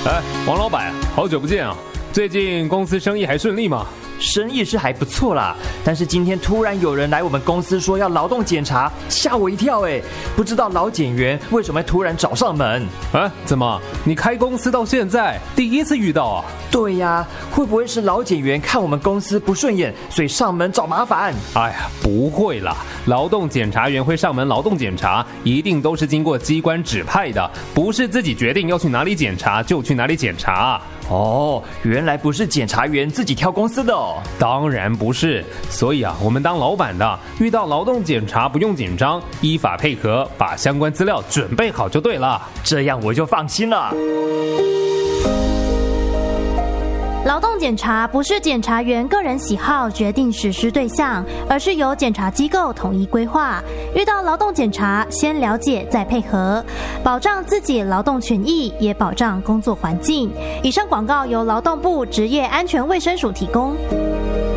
哎，王老板，好久不见啊！最近公司生意还顺利吗？ 生意是还不错啦，但是今天突然有人来我们公司说要劳动检查，吓我一跳哎！不知道劳检员为什么会突然找上门？ 啊？怎么？你开公司到现在第一次遇到啊？ 对呀，会不会是劳检员看我们公司不顺眼，所以上门找麻烦？ 哎呀，不会啦！劳动检查员会上门劳动检查，一定都是经过机关指派的，不是自己决定要去哪里检查就去哪里检查。 哦，原来不是检察员自己挑公司的哦。 当然不是，所以啊，我们当老板的遇到劳动检查不用紧张，依法配合，把相关资料准备好就对了。 这样我就放心了。 劳动检查不是检察员个人喜好决定实施对象，而是由检察机构统一规划。遇到劳动检查，先了解再配合，保障自己劳动权益，也保障工作环境。以上广告由劳动部职业安全卫生署提供。